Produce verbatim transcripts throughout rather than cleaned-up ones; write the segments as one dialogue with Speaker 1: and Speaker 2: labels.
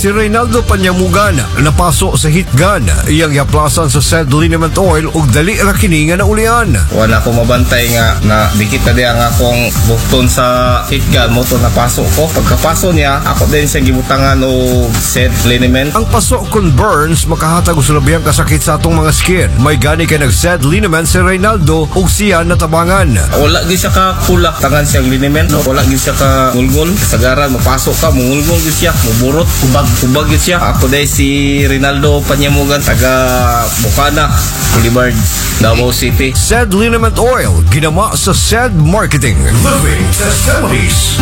Speaker 1: Si Reynaldo Panyamugana napasok sa hitgan iyang yaplasan sa said liniment oil ug dali ra kini nga naulian.
Speaker 2: Wala ko mabantay nga na dikit na diya nga akong bukton sa hitgan mo to napasok ko. Pagkapasok niya, ako din siya gibutangan o said liniment.
Speaker 1: Ang pasok kon burns makahatag og sulabihang kasakit sa atong mga skin. May gani kay nag-said liniment si Reynaldo ug siya natabangan.
Speaker 2: Wala gyud siya ka kulak tangan siya liniment, no? Wala gyud siya ka ngulngol. Kasagaran mapasok ka, mungulngol gyud siya, muburot, kubag, kubag gyud siya. Ako day si Reynaldo Panyamugan, taga Bukana, Boulevard, Davao City.
Speaker 1: Said liniment oil ginama sa said marketing. Living testimonies.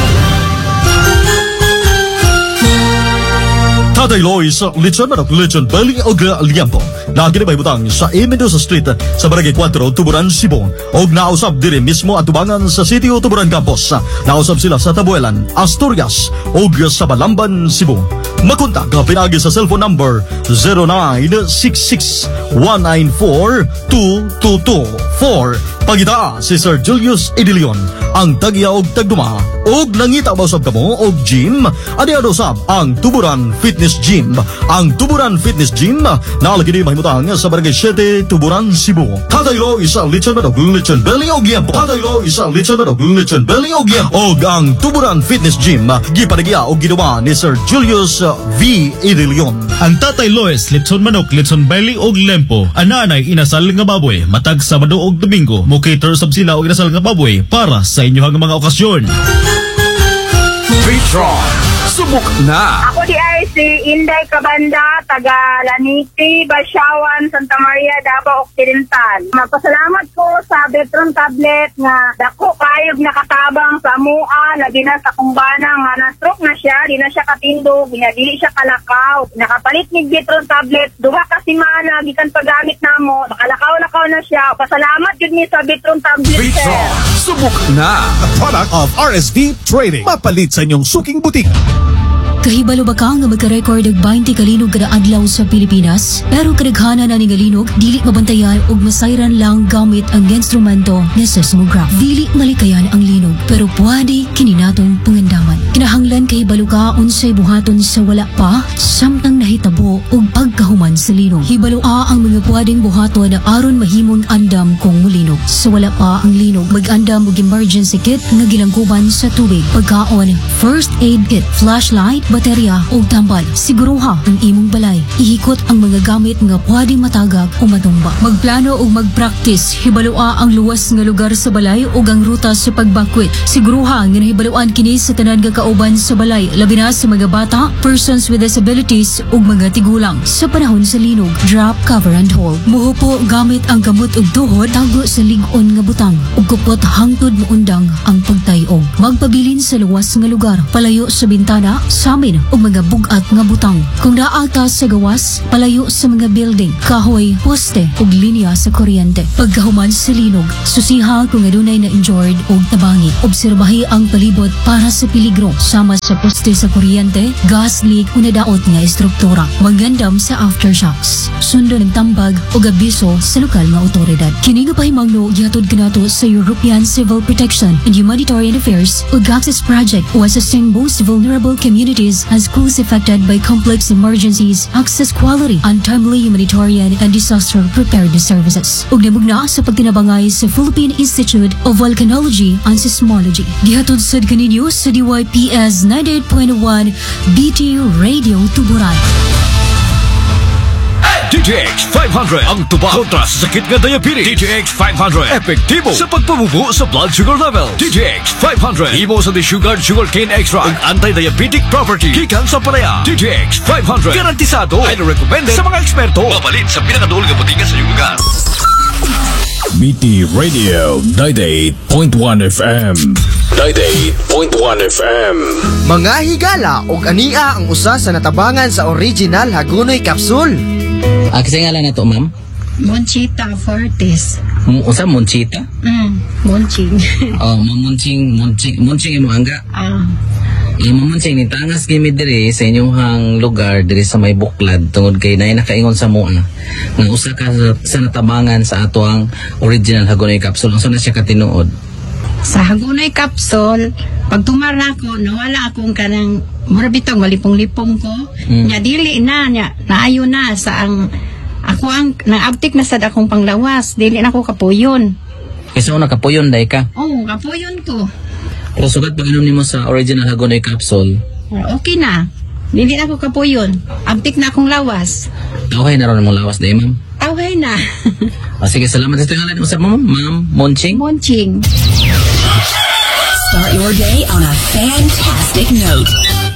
Speaker 3: Tatay Loy sa Lechon Manok, Lechon Belly o Liampo. Na ginabay butang sa Mendoza Street sa Barangay four, Tuburan, Cebu. Og nausap diri mismo at tubangan sa City o Tuburan Campus. Nausap sila sa Tabuelan, Asturias og sa Balamban, Cebu. Makontak ka pinagi sa cellphone number zero nine six six one nine four two two two four. Pagita si Sir Julius Edilion, ang tagya og tagduma og nangita ba usab kamo og gym adi usab ang Tuburan Fitness Gym. Ang Tuburan Fitness Gym naalagi ni mahimutang sa Barangay seven, Tuburan, Cebu. Kadaylo isa Lechon Manok, Lechon Belly og Liampo. Kadaylo isa Lechon Manok, Lechon Belly og Liampo. Og ang Tuburan Fitness Gym gipanagya og ginawa ni Sir Julius V. Edilion.
Speaker 4: Ang Tatay Lois, Lechon Manok, Lechon Belly og Lempo. Ananay inasal nga baboy matag Sabado og Domingo. Mo cater sab sila og inasal nga baboy para sa inyohang mga okasyon.
Speaker 1: Vitron, subok na!
Speaker 5: Ako di ay si Inday Cabanda, taga Laniti, Basyawan, Santa Maria, Davao, Occidental. Magpasalamat ko sa Vitron tablet nga dako kayog nakatabang sa mua, labi na sa kumbana nga na-stroke na siya, di na siya katindog, dili siya kalakaw. Nakapalit ni Vitron tablet, duha ka simana, gikan paggamit namo, makalakaw-lakaw na siya. Pasalamat yun ni sa Vitron tablet,
Speaker 1: Vitron,
Speaker 5: sir.
Speaker 1: subok na!
Speaker 6: A product of R S V Trading. Mapalit sa inyong suking butik.
Speaker 7: Kahibalo ba ka nga magka-record og twenty kalinog kada adlaw sa Pilipinas? Pero kadaghanan na ning kalinog dili mabantayan og masayran lang gamit ang instrumento nga seismograph. Dili malikayan ang linog pero pwede kini natong pangandaman. Kinahanglan kahibalo ka unsay buhaton sa wala pa samtang nahitabo og pagkahuman sa linog. Hibalo a ang mga pwedeng buhaton aron mahimong andam kung mulinog. Sa wala pa ang linog, mag-andam og emergency kit nga gilangkuban sa tubig, pagkaon, first aid kit, flashlight, baterya o tambal. Siguruha ang imong balay. Ihikot ang mga gamit nga pwede matagag o matumba. Magplano o mag-practice. Hibalua ang luwas nga lugar sa balay o ang ruta sa pagbakwit. Siguruha nga nahibaluan kini sa tanan nga kauban sa balay, labi na sa mga bata, persons with disabilities o mga tigulang. Sa panahon sa linog, drop, cover and hold. Muhupo gamit ang gamot ug tuhod, tago sa lig-on nga butang ug kupot hangtod moundang ang pagtayog. Magpabilin sa luwas nga lugar, palayo sa bintana, sa o mga bugat nga butang. Kung naata sa gawas, palayo sa mga building, kahoy, poste o linya sa kuryente. Pagkahuman sa linog, susiha kung adunay na injured o tabangi. Obserbahi ang palibot para sa peligro, sama sa poste sa kuryente, gas leak o nadaot nga estruktura. Magandam sa aftershocks. Sundo ng tambag o abiso sa lokal nga otoridad. Kini nga pahimangno gihatod kanato sa European Civil Protection and Humanitarian Affairs o Access Project o assisting most vulnerable communities as schools affected by complex emergencies, access quality, untimely humanitarian and disaster preparedness services. Ug namugna sa pagtinabangay sa Philippine Institute of Volcanology and Seismology. Gihatod sad kaninyo sa D Y P S ninety-eight point one B T Radio Tuburan.
Speaker 1: D T X five hundred ang tuba kontra sa sakit nga diabetes. D T X five hundred epektibo sa pagpabubo sa blood sugar level. D T X five hundred imo sa di-sugared sugarcane extract ang anti-diabetic property gikan sa palaya. D T X five hundred garantisado ay recommended sa mga eksperto. Mapalit sa pinakaduol nga butika sa iyong lugar.
Speaker 8: B T Radio ninety-eight point one F M. ninety-eight point one F M.
Speaker 9: Mga higala og ania ang usa sa natabangan sa original Hagonoy Capsule.
Speaker 10: Ah, kasi ngalan na to, ma'am?
Speaker 11: Monchita Fortes.
Speaker 10: M- usa Monchita?
Speaker 11: Mm, Monching.
Speaker 10: Oh, Monching, Monching, Monching imo angga.
Speaker 11: Ah.
Speaker 10: Eh, Monching ni tangas gimi diri sa inyong hang lugar diri sa may buklad tungod kay nay nakaingon sa mua nga usa ka sa, sa natabangan sa ato ang original Hagonoy Capsule. Unsa na siya katinuod?
Speaker 11: Sa Hagonoy Capsule, pag tumara ko, nawala akong kanang mura bitong malipong-lipong ko.
Speaker 10: Mm.
Speaker 11: Nya dili na nya naayo na sa ang ako ang naabtik na sad akong panglawas, dili na ko kapuyon.
Speaker 10: Kasi una kapuyon day ka.
Speaker 11: Oh, kapuyon ko.
Speaker 10: Pero sugat pag-inom nimo sa original Hagonoy capsule,
Speaker 11: Okay na. Dili na ko kapuyon. Abtik na akong lawas.
Speaker 10: okay na ron mo lawas day, ma'am.
Speaker 11: Okay na.
Speaker 10: Ah, sige, salamat sa tingala mo sa ma'am, ma'am Monching.
Speaker 11: Monching.
Speaker 12: Start your day on a fantastic note.